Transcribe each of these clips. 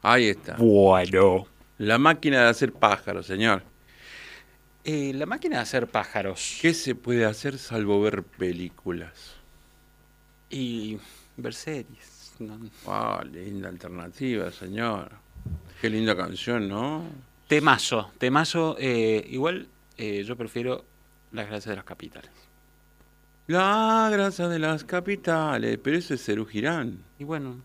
Ahí está. Bueno. La máquina de hacer pájaros, señor. La máquina de hacer pájaros. ¿Qué se puede hacer salvo ver películas? Y ver series. ¿No? Ah, linda alternativa, señor. Qué linda canción, ¿no? Temazo. Igual yo prefiero Las Gracias de las Capitales. La grasa de las capitales, pero eso es Serú Girán. Y bueno,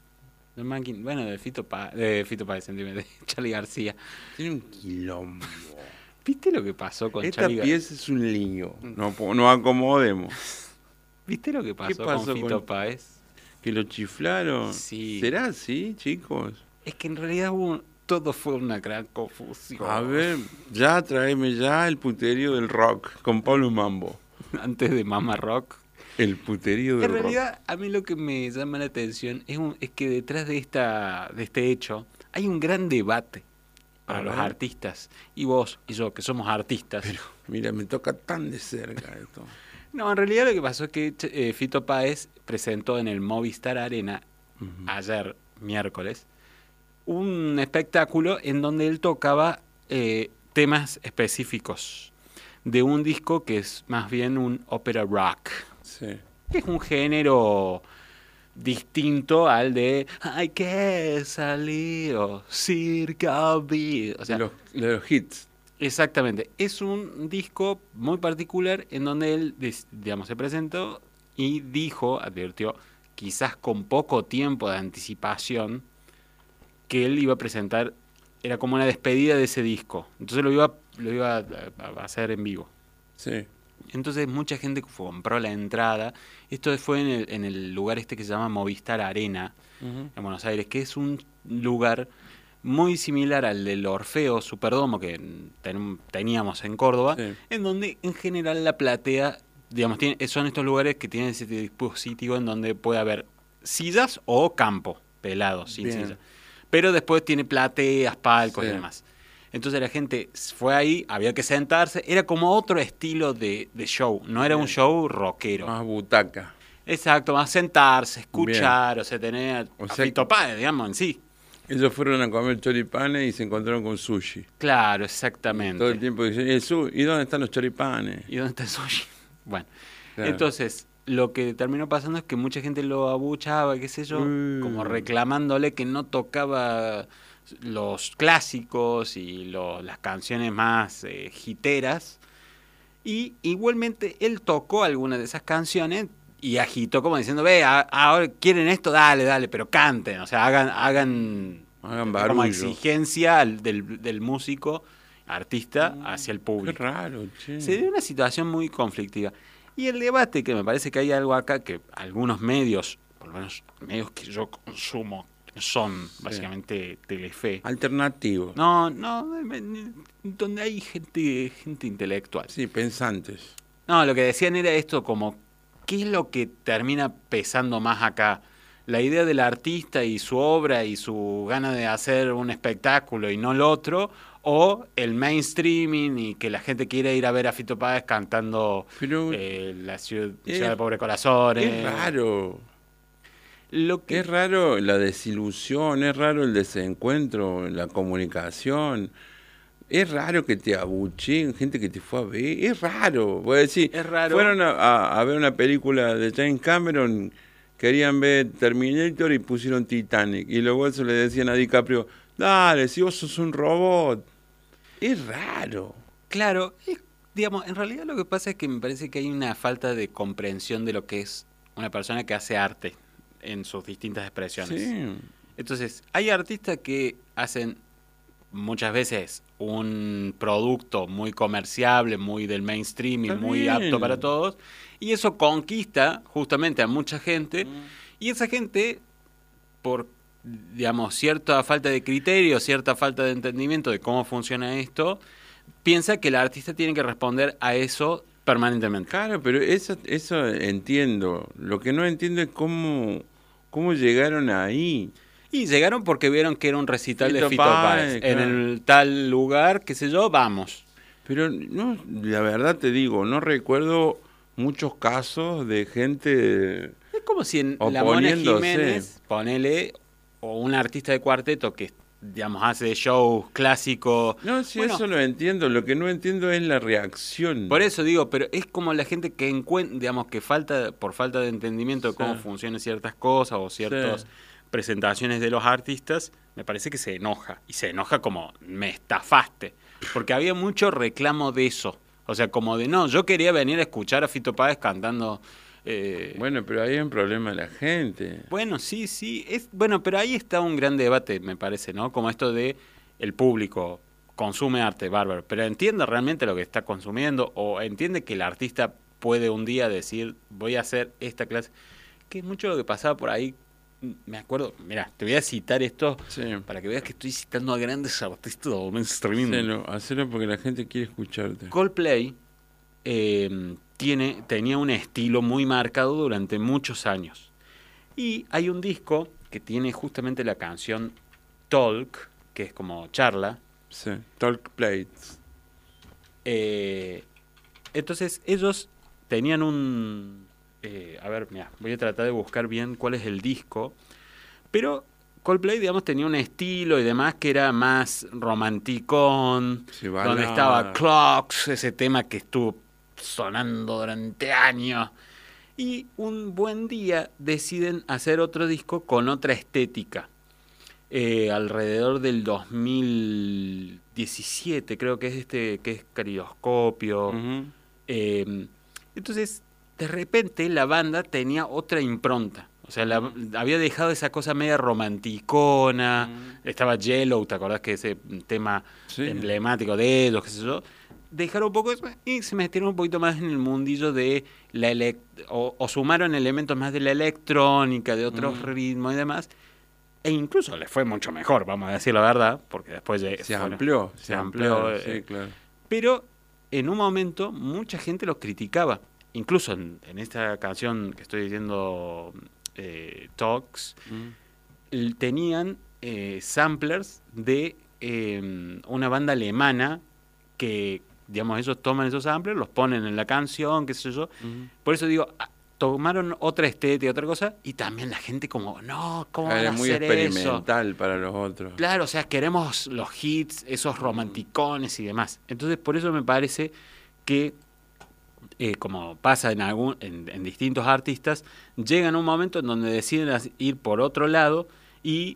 de Fito Páez, de Charly García. Tiene un quilombo. ¿Viste lo que pasó con Esta Charly García? pieza es un lío. No acomodemos. ¿Viste lo que pasó con Fito Páez? ¿Que lo chiflaron? Sí. ¿Será así, chicos? Es que en realidad todo fue una gran confusión. A ver, tráeme el puterío del rock con Pablo Mambo. Antes de Mama Rock. El puterío del En rock. realidad, a mí lo que me llama la atención es que detrás de este hecho hay un gran debate para los artistas. Y vos y yo, que somos artistas. Pero, mira, me toca tan de cerca esto. No, en realidad lo que pasó es que Fito Páez presentó en el Movistar Arena, ayer, miércoles, un espectáculo en donde él tocaba temas específicos de un disco que es más bien un ópera rock. Sí. Que es un género distinto al de hay que salir o circa vida. O sea, los hits. exactamente. Es un disco muy particular en donde él, digamos, se presentó y advirtió, quizás con poco tiempo de anticipación, que él iba a presentar, era como una despedida de ese disco. Entonces lo iba a hacer en vivo. Sí. Entonces mucha gente compró la entrada. Esto fue en el lugar este que se llama Movistar Arena, en Buenos Aires, que es un lugar muy similar al del Orfeo Superdomo que teníamos en Córdoba, Sí. en donde en general la platea, digamos, son estos lugares que tienen ese dispositivo en donde puede haber sillas o campo, pelado, sin Bien. silla. Pero después tiene plateas, palcos Sí. y demás. Entonces la gente fue ahí, había que sentarse, era como otro estilo de show, no era un show rockero. Más butaca. Exacto, más sentarse, escuchar, o sea, tener O a sea, Fito Páez, digamos, en sí. Ellos fueron a comer choripanes y se encontraron con sushi. Claro, exactamente. Todo el tiempo dicen, ¿y dónde están los choripanes? ¿Y dónde está el sushi? Bueno, Claro. entonces, lo que terminó pasando es que mucha gente lo abuchaba, qué sé yo, como reclamándole que no tocaba los clásicos y las canciones más hiteras. Y igualmente él tocó algunas de esas canciones y agitó como diciendo, ahora quieren esto, dale, pero canten, o sea, hagan como barullo. exigencia del músico, artista, hacia el Qué público. raro, che. Se dio una situación muy conflictiva. Y el debate, que me parece que hay algo acá que algunos medios, por lo menos medios que yo consumo, son básicamente Telefe. Alternativo. No, donde hay gente intelectual. Sí, pensantes. No, lo que decían era esto como, ¿qué es lo que termina pesando más acá? La idea del artista y su obra y su gana de hacer un espectáculo y no lo otro, o el mainstreaming y que la gente quiere ir a ver a Fito Páez cantando Pero la ciudad de Pobre Corazones. es raro. Lo que Es raro la desilusión, es raro el desencuentro en la comunicación. Es raro que te abucheen gente que te fue a ver. Es raro. Voy a decir, Es raro. fueron a ver una película de James Cameron, querían ver Terminator y pusieron Titanic. Y luego eso le decían a DiCaprio, dale, si vos sos un robot. Es raro. Claro, digamos, en realidad lo que pasa es que me parece que hay una falta de comprensión de lo que es una persona que hace arte en sus distintas expresiones. Sí. Entonces, hay artistas que hacen muchas veces un producto muy comerciable, muy del mainstream y Está muy bien. apto para todos, y eso conquista justamente a mucha gente, y esa gente, por, digamos, cierta falta de criterio, cierta falta de entendimiento de cómo funciona esto, piensa que el artista tiene que responder a eso permanentemente. Claro, pero eso entiendo. Lo que no entiendo es cómo llegaron ahí. Y llegaron porque vieron que era un recital de Fito Fito Páez, Páez en claro. el tal lugar, qué sé yo, vamos. Pero no, la verdad te digo, no recuerdo muchos casos de gente Es como si en La Mona oponiéndose. Jiménez, ponele, o un artista de cuarteto que digamos, hace shows clásicos. No, sí, Bueno, eso lo entiendo. Lo que no entiendo es la reacción. por eso digo, pero es como la gente que digamos, que por falta de entendimiento de cómo Sí. funcionan ciertas cosas o ciertas Sí. presentaciones de los artistas, me parece que se enoja. Y se enoja como, me estafaste. Porque había mucho reclamo de eso. O sea, como de, no, yo quería venir a escuchar a Fito Páez cantando... Bueno, pero ahí hay un problema de la gente. Bueno, sí, bueno, pero ahí está un gran debate, me parece, ¿no? Como esto de el público consume arte bárbaro, pero entiende realmente lo que está consumiendo o entiende que el artista puede un día decir, voy a hacer esta clase, que es mucho lo que pasaba por ahí. Me acuerdo, mira, te voy a citar esto Sí. para que veas que estoy citando a grandes artistas del mainstream. Hacelo porque la gente quiere escucharte. Coldplay tenía un estilo muy marcado durante muchos años. Y hay un disco que tiene justamente la canción Talk, que es como charla. Sí. Talk plates. Entonces ellos tenían a ver, mira, voy a tratar de buscar bien cuál es el disco. Pero Coldplay, digamos, tenía un estilo y demás que era más romanticón, Sí, donde balada. estaba Clocks, ese tema que estuvo sonando durante años. Y un buen día deciden hacer otro disco con otra estética. Alrededor del 2017, creo que es que es Caleidoscopio. Ujú. Entonces, de repente la banda tenía otra impronta. O sea, había dejado esa cosa media romanticona. Estaba Yellow, ¿te acordás que ese tema Sí. emblemático de ellos, qué sé yo? Dejaron un poco eso y se metieron un poquito más en el mundillo de o sumaron elementos más de la electrónica, de otros ritmos y demás. E incluso les fue mucho mejor, vamos a decir la verdad, porque después Se amplió. Sí, claro. pero en un momento mucha gente los criticaba. Incluso en esta canción que estoy diciendo, Talks, tenían samplers de una banda alemana que, digamos, ellos toman esos samplers, los ponen en la canción, qué sé yo. Por eso digo, tomaron otra estética, otra cosa, y también la gente como, no, ¿cómo van a Era muy hacer eso? experimental para los otros. Claro, o sea, queremos los hits, esos romanticones y demás. Entonces, por eso me parece que, como pasa en distintos artistas, llegan a un momento en donde deciden ir por otro lado y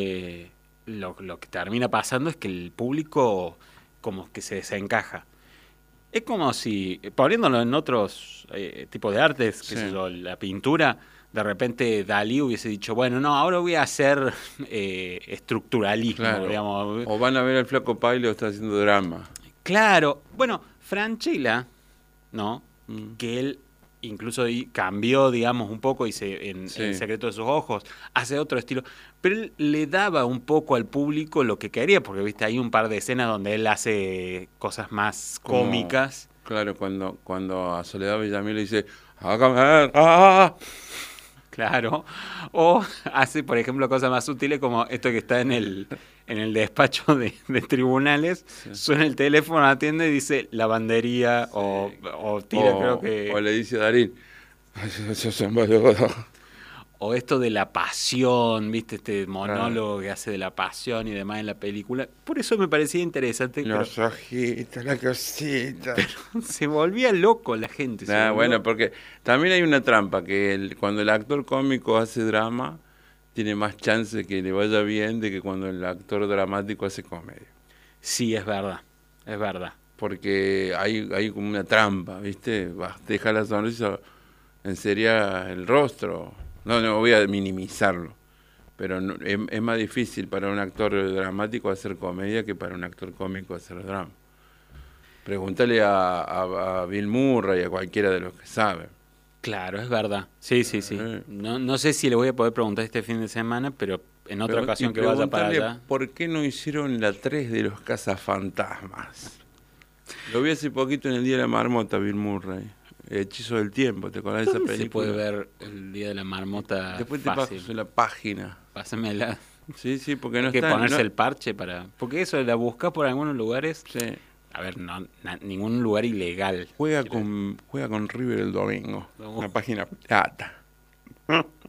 lo que termina pasando es que el público como que se desencaja. Es como si, poniéndolo en otros tipos de artes, qué sé yo, la pintura, de repente Dalí hubiese dicho, bueno, no, ahora voy a hacer estructuralismo, Claro. digamos. O van a ver al Flaco Pailo está haciendo drama. Claro, bueno, Francella, ¿no? Que él incluso cambió, digamos, un poco y en Secreto de sus ojos hace otro estilo, pero él le daba un poco al público lo que quería, porque viste, hay un par de escenas donde él hace cosas más cómicas. Claro, cuando a Soledad Villamil le dice, hágame, ¡ah! Claro, o hace, por ejemplo, cosas más sutiles como esto que está en el despacho de tribunales, suena el teléfono, atiende y dice lavandería, o tira, creo que... O le dice a Darín, o esto de la pasión, ¿viste? Este monólogo que hace de la pasión y demás en la película. Por eso me parecía interesante. Los ojitos, la cosita. Pero se volvía loco la gente. Bueno, porque también hay una trampa, que cuando el actor cómico hace drama, tiene más chance de que le vaya bien de que cuando el actor dramático hace comedia. Sí, es verdad, es verdad. Porque hay como una trampa, ¿viste? Deja la sonrisa, enseria el rostro. No voy a minimizarlo, pero es más difícil para un actor dramático hacer comedia que para un actor cómico hacer drama. Pregúntale a Bill Murray y a cualquiera de los que saben. Claro, es verdad. Sí. No sé si le voy a poder preguntar este fin de semana, pero en otra ocasión que vaya para allá. ¿Por qué no hicieron la 3 de los cazafantasmas? Lo vi hace poquito en el Día de la Marmota, Bill Murray. Hechizo del Tiempo, ¿te acordás de esa película? Se puede ver el Día de la Marmota. Después te paso la página. Pásamela. Sí, porque no hay que está... ponerse el parche para... Porque eso, la buscas por algunos lugares... Sí. A ver, ningún lugar ilegal. Juega con River el domingo. Una página pirata.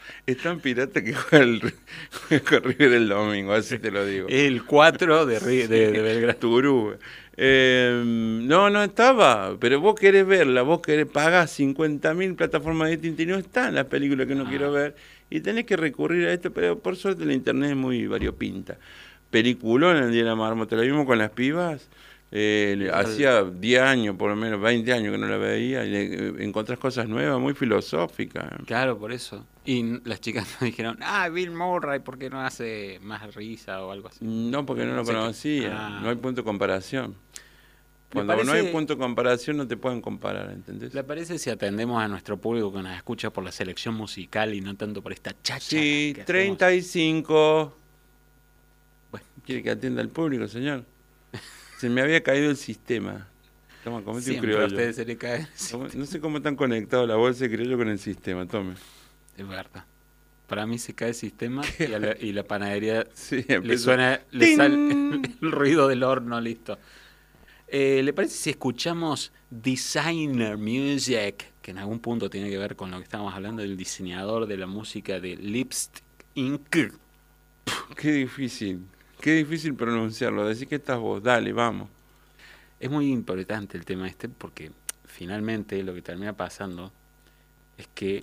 Es tan pirata que juega con River el domingo, así te lo digo. El 4 de Belgrano. Turú. No estaba, pero vos querés verla, vos querés pagar 50.000 plataformas distintas y no están las películas que no quiero ver y tenés que recurrir a esto, pero por suerte la internet es muy variopinta. Peliculón el Día de la Marmota, lo vimos con las pibas. Hacía 10 años, por lo menos 20 años que no la veía y encontrás cosas nuevas, muy filosóficas. Claro, por eso. Y las chicas nos dijeron, Bill Murray, ¿por qué no hace más risa o algo así? No, porque no lo conocía, no hay punto de comparación. Cuando no hay punto de comparación no te pueden comparar, ¿entendés? ¿Le parece si atendemos a nuestro público que nos escucha por la selección musical y no tanto por esta chacha? Sí, 35. Bueno, ¿quiere que atienda al público, señor? Se me había caído el sistema. Toma, comete un criollo. A ustedes se le cae. No sé cómo están conectados la bolsa de criollo con el sistema, tome. Es verdad. Para mí se cae el sistema y la panadería sí, le sale el ruido del horno, listo. ¿Le parece si escuchamos Designer Music, que en algún punto tiene que ver con lo que estábamos hablando del diseñador de la música de Lipstick Inc? Qué difícil pronunciarlo. Decís que estás vos, dale, vamos. Es muy importante el tema porque finalmente lo que termina pasando es que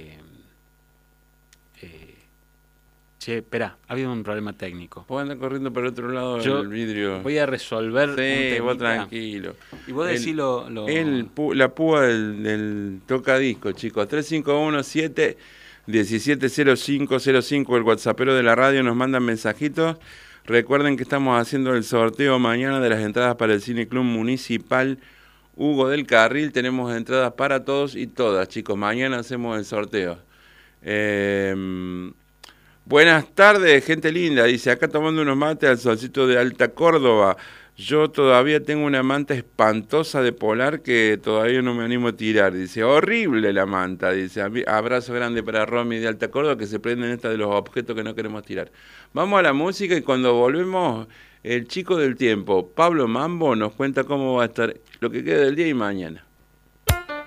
espera, ha habido un problema técnico. Vos andás corriendo por el otro lado del vidrio. Voy a resolver un temita. Vos tranquilo. Y vos decís la púa del tocadisco, chicos. 3517-170505, el whatsappero de la radio, nos mandan mensajitos. Recuerden que estamos haciendo el sorteo mañana de las entradas para el Cine Club Municipal Hugo del Carril. Tenemos entradas para todos y todas, chicos. Mañana hacemos el sorteo. Buenas tardes, gente linda. Dice, acá tomando unos mates al solcito de Alta Córdoba. Yo todavía tengo una manta espantosa de polar que todavía no me animo a tirar. Dice, horrible la manta. Dice, abrazo grande para Romy de Alta Córdoba, que se prenden esta de los objetos que no queremos tirar. Vamos a la música y cuando volvemos, el chico del tiempo, Pablo Mambo, nos cuenta cómo va a estar lo que queda del día y mañana.